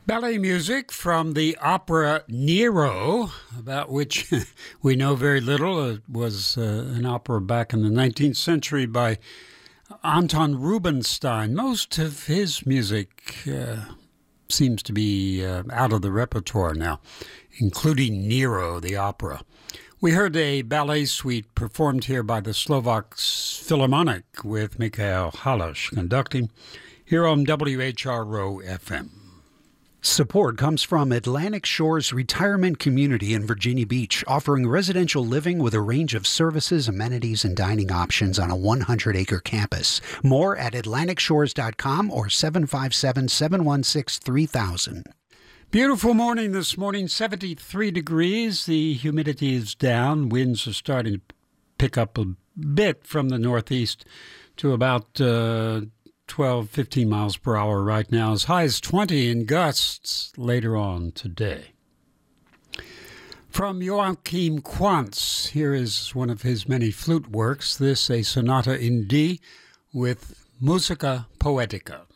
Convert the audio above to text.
Ballet music from the opera Nero, about which we know very little. It was an opera back in the 19th century by Anton Rubinstein. Most of his music seems to be out of the repertoire now, including Nero, the opera. We heard a ballet suite performed here by the Slovak Philharmonic with Mikhail Halash conducting here on WHRO FM. Support comes from Atlantic Shores Retirement Community in Virginia Beach, offering residential living with a range of services, amenities, and dining options on a 100-acre campus. More at atlanticshores.com or 757-716-3000. Beautiful morning this morning, 73 degrees. The humidity is down. Winds are starting to pick up a bit from the northeast to about 12, 15 miles per hour right now, as high as 20 in gusts later on today. From Joachim Quantz, here is one of his many flute works. This a sonata in D with Musica Poetica.